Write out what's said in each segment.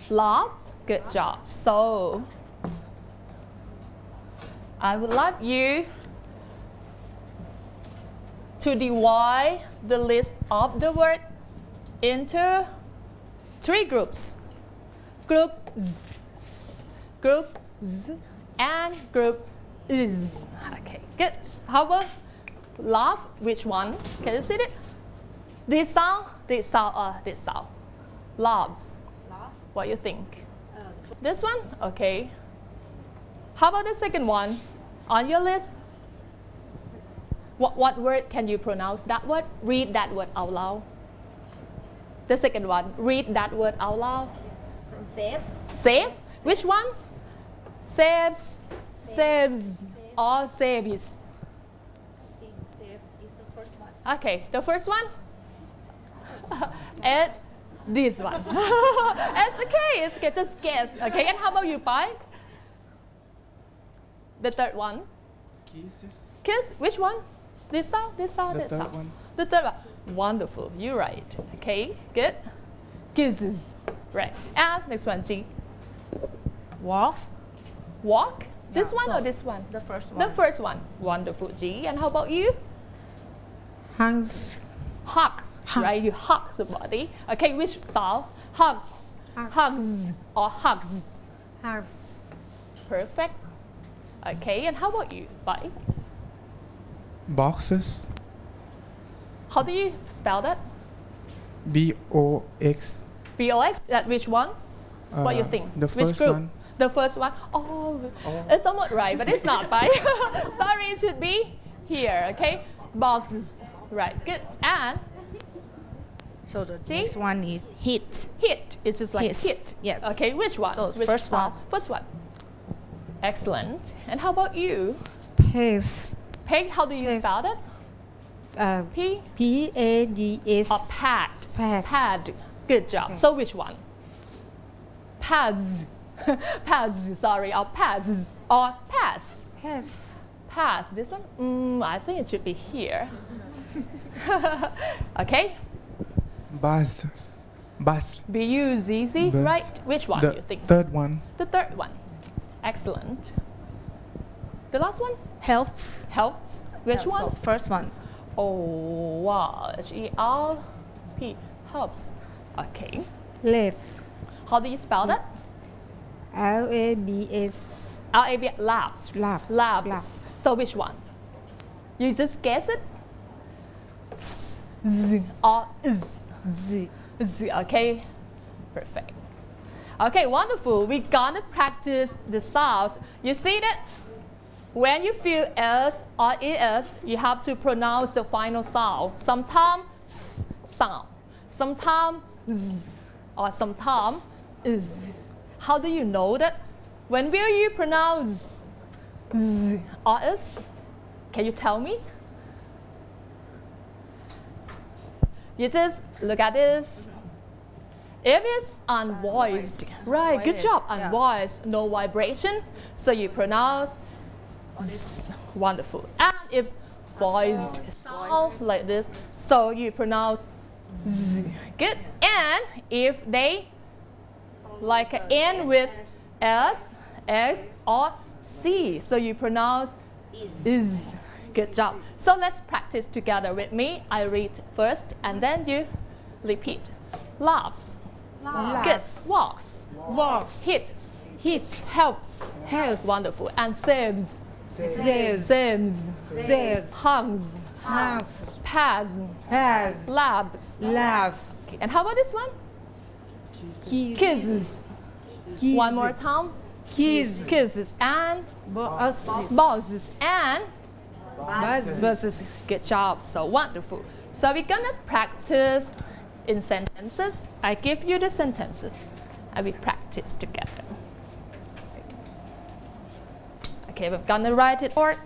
Loves. Good job. So I would like you to divide the list of the word into 3 groups. Group Z, group Z, and group is. Okay, good. How about love? Which one? Can you see it? This sound, this sound, this sound. Loves. Love. What do you think? This one? Okay. How about the second one? On your list? What word can you pronounce that word? Read that word out loud. The second one, read that word out loud. Save. Save? Which one? Saves. Saves. Or saves. Save is the first one. Okay, the first one? And this one. It's okay, just guess. Okay, and how about you, Pai? The third one? Kisses. Kiss? Which one? This sound, this sound, The this third sound. one. The third one. Wonderful, you're right. Okay, good. Kisses. Right. And next one, G. Walks. Walk? This Yeah, one so or this one? The first one. The first one. Wonderful, G. And how about you? Hugs. Hugs, Hugs. right? You hug somebody. Okay, which sound? Hugs. Hugs. Hugs or hugs. Hugs. Perfect. Okay, and how about you, Pai? Boxes. How do you spell that? BOX. BOX? That which one? What do you think? The Which first group? one. The first one? Oh, it's somewhat right, but it's not, Pai. Sorry, it should be here, okay? Boxes. Right, good. And So the See? next one is hit. hit. It's just like Hit, hit. yes. Okay, which one? So Which first sound? one. First one. Excellent. And how about you? Pace. Peg, how do you Pace. spell that? P? P-A-D-S. Or pad. Pass. Pad. Good job. Pass. So which one? Pass. Pass, sorry. Or pass. Or pass. Pass. Pass. This one? I think it should be here. Okay. Bus. Bus. B-U-Z-Z, Bus. right? Which one The do you think? third one. The third one. Excellent. The last one? Helps. Helps. Which Yeah, one? So first one. Oh, wow. H-E-R-P. Helps. Okay. Left. How do you spell that? L-A-B-S. L-A-B, labs. Lab. Labs. Lab. So which one? You just guess it? Z or Z. Z. Z, okay? Perfect. Okay, wonderful. We're gonna practice the sounds. You see that? When you feel S or ES, you have to pronounce the final sound. Sometimes S sound, sometimes Z, or sometimes Z. How do you know that? When will you pronounce Z or S? Can you tell me? You just look at this. If it's unvoiced, right, good job, yeah. unvoiced, no vibration, so you pronounce Z. Wonderful. And if voiced sound like this, so you pronounce Z. Good. And if they like end with S, X, or C, so you pronounce is. Good job. So let's practice together with me. I read first and then you repeat. Laughs. Good. Walks. Walks. Hits. Hit. Helps. Helps. Wonderful. And saves. Saves. Saves. Saves. Hugs. Hugs. Pass. Pass. Labs. Laughs. Okay. And how about this one? Kiss. Kisses. Kiss. One more time. Kiss. Kisses. And Boss. bosses. And Buzz. versus good job. So wonderful. So we're gonna practice in sentences. I give you the sentences and we practice together. Okay, we're gonna write it out.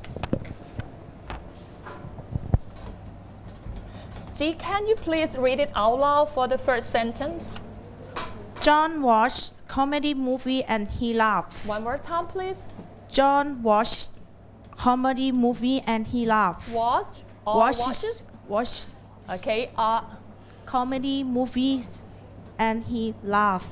G, can you please read it out loud for the first sentence? John watched comedy movie and he laughs. One more time, please. John watched comedy movie and he laughs. Watch or watches? Watches Okay, comedy movies and he laughs.